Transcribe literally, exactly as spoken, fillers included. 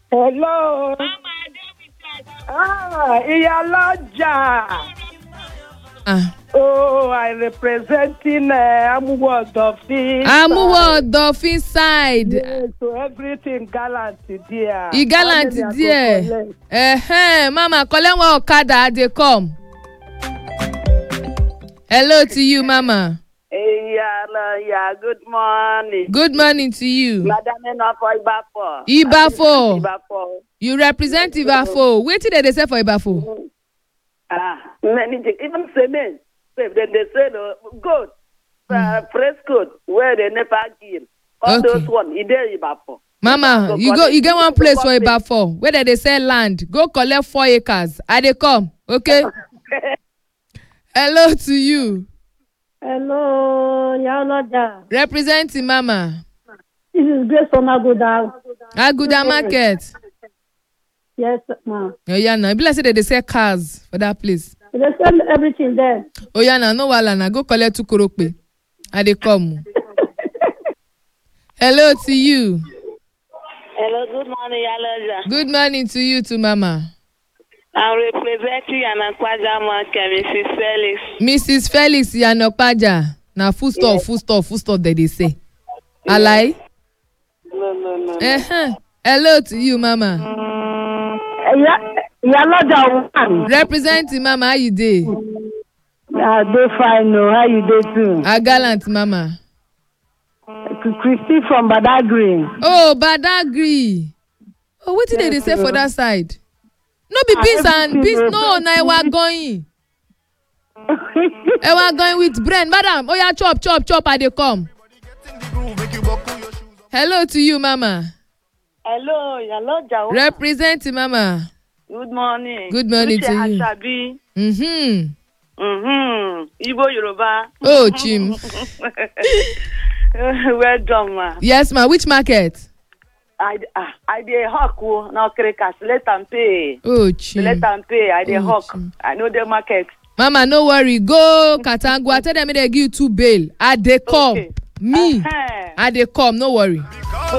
Hello. Ah, Iyaloja. Ah. Oh, I representing uh, Amuwo Odofin. Amuwo Odofin side. Yes, so everything gallant there. E gallant there. Eh, mama, collect one okada dey come. Hello to you, mama. Iyaloja, good morning. Good morning to you. Madam Enofo Ibafo. Ibafo. Ibafo. You represent Ibafo. Wetin dey dey say for Ibafo? Ah, many things. Even cement. Then they say no goat, uh, fresh goat where they never give. All Okay. those one, e dey Ibafo. Mama, you go you get one place for Ibafo where they dey sell land. Go collect four acres. I dey come, okay? Hello to you. Hello, Iyaloja. Representing mama. This is Grace from Aguda. Aguda market. Yes, ma. Oh yeah, now. E be like say they dey sell cars for that place. They sell everything there. Oh yeah, now no wahala na go collect two korope. I dey come. Hello to you. Hello, good morning, Iyaloja. Good morning to you too, mama. I'm representing Anakwaja Market, Missus Felix. Missus Felix Yanopaja. Na full stop, Yes. full stop, full stop that they say. Alai? No, no, no. no. Uh-huh. Hello to you, mama. Iyaloja one. Representing mama, how you dey? Ah, they fine. No, how you dey too? A gallant mama. Christy from Badagry. Oh, Badagry. Oh, wetin dey dey say for that side? No be beans and beans. No, na ewa going. Ewa going with brain. Madam, oh yeah, chop, chop, chop, I dey come. Hello to you, mama. Hello, Iyaloja. Representing mama. Good morning. Good morning to you. Ashabi. Mm-hmm. Mm-hmm. Igbo Yoruba. Oh, Chim. Well done, ma. Yes, ma. Which market? I ah, I dey hawk o. Now Krekas, let am pay. Oh, Chim. Let am pay. I dey Oh, hawk. Chim. I know the market. Mama, no worry. Go Katangwa. Tell them they give you two bail. I dey come. Okay. Me. Uh-huh. I dey come. No worry.